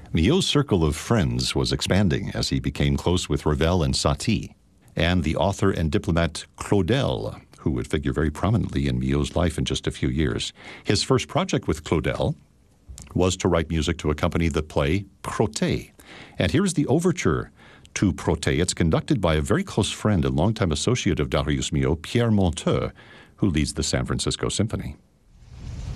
Milhaud's circle of friends was expanding as he became close with Ravel and Satie, and the author and diplomat Claudel, who would figure very prominently in Milhaud's life in just a few years. His first project with Claudel was to write music to accompany the play Protais. And here is the overture to Protais. It's conducted by a very close friend and longtime associate of Darius Milhaud, Pierre Monteux, who leads the San Francisco Symphony.